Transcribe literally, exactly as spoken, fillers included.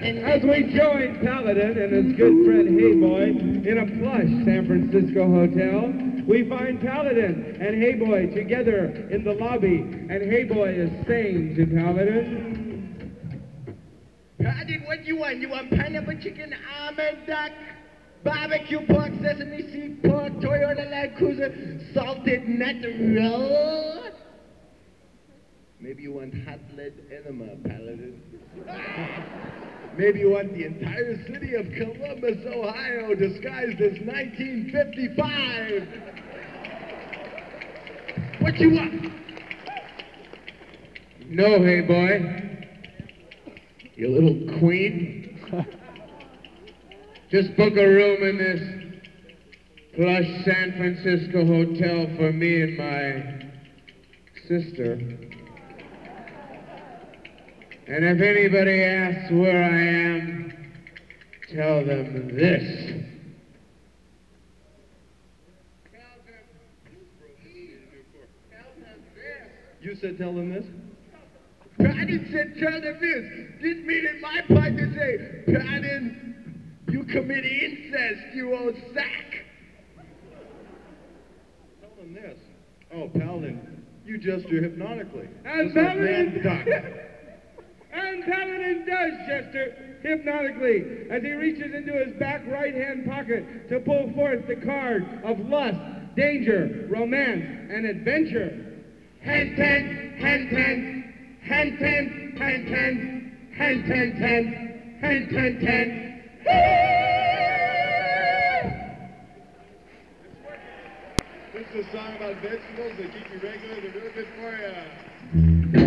As we join Paladin and his good friend Hey Boy in a plush San Francisco hotel, we find Paladin and Hey Boy together in the lobby, and Hey Boy is saying to Paladin, Paladin, what you want? You want pineapple chicken, almond duck, barbecue pork, sesame seed pork, Toyota Land Cruiser, salted nut roll? Maybe you want hot lead enema, Paladin. Maybe you want the entire city of Columbus, Ohio, disguised as nineteen fifty-five. What you want? no, Hey Boy, You little queen. just book a room in this plush San Francisco hotel for me and my sister. And if anybody asks where I am, tell them this. You said tell them this? Paladin said tell them this. Didn't mean in my part to say, Paladin, you commit incest, you old sack. Tell them this. Oh, Paladin, you gesture hypnotically. And Just like Paladin, Mad Duck. and Paladin does gesture hypnotically as he reaches into his back right-hand pocket to pull forth the card of lust, danger, romance, and adventure. Hand ten, hand ten, hand ten, hand ten, hand ten, ten, hand ten, ten. This is a song about vegetables that keep you regular. They're real good for you.